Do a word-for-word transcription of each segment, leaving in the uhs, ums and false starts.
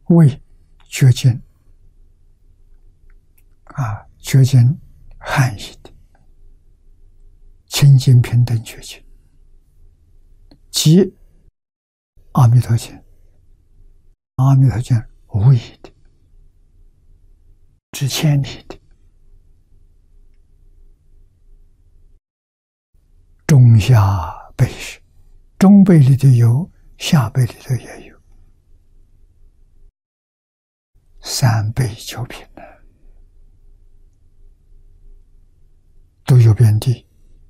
为觉经啊，觉经汉译的清净平等觉经，即阿弥陀经，阿弥陀经无疑的，知千里的，中下辈是，中辈里头有，下辈里头也有，三辈九品呢，都有边地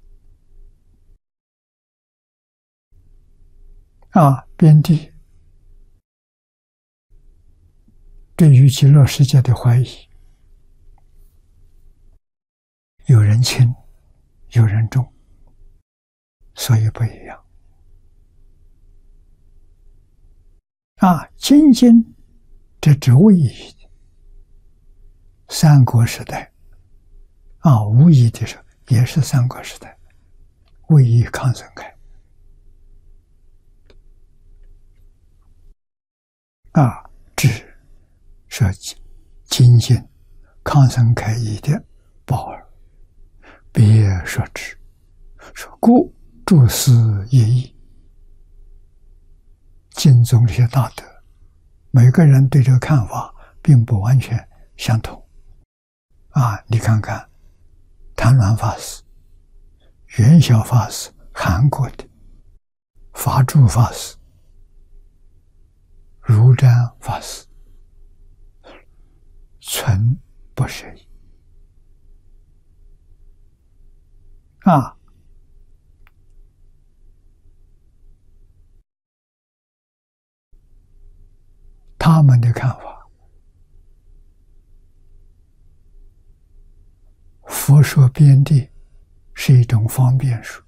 啊，边地对于极乐世界的怀疑，有人轻，有人重，所以不一样。啊，精进这只为义的，三国时代啊，无义的时候也是三国时代，为义康生开啊，只说精进康生开义的宝儿，别说之，说故诸事业义。经中这些大德，每个人对这个看法并不完全相同啊！你看看谭鸾法师、元晓法师，韩国的法住法师、如瞻法师，纯不舍义啊！他们的看法，佛说边地是一种方便术，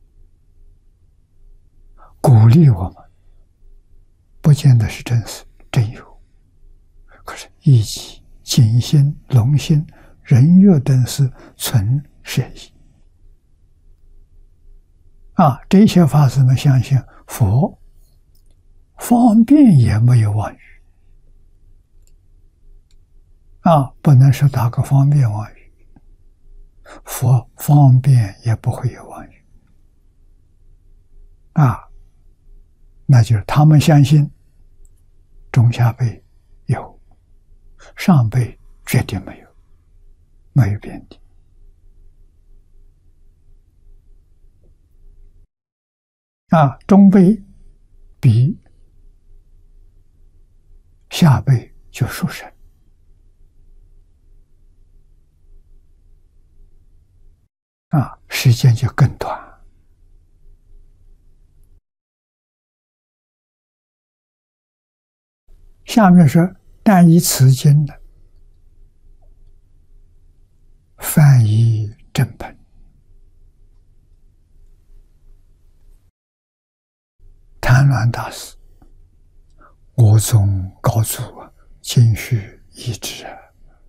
鼓励我们，不见得是真实真有，可是义己、景心、龙心、人月等是存舍义啊！这些法师们相信佛方便也没有妄语啊，不能说打个方便妄语，佛方便也不会有妄语啊，那就是他们相信中下辈有，上辈绝对没有，没有边地啊，中辈比下辈就殊胜啊，时间就更短。下面说，但以此经呢，翻译正本，谭鸾大师，我宗高祖啊，今须一致啊。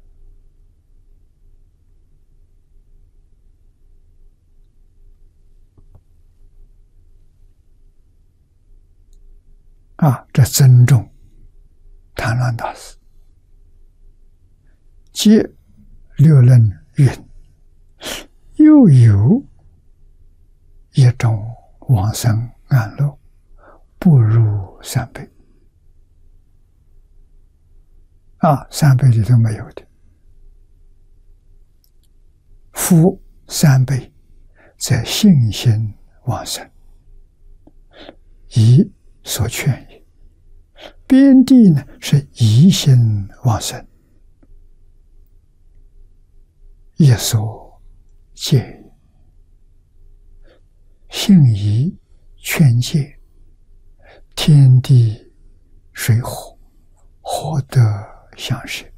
啊，这尊重谭鸾大师。皆六论云，又有一种往生安乐，不如三辈。啊，三辈里头没有的。夫三辈在信心往生，以所劝也。边地呢是疑心往生，一所戒也。信疑劝戒，天地水火，何得相识？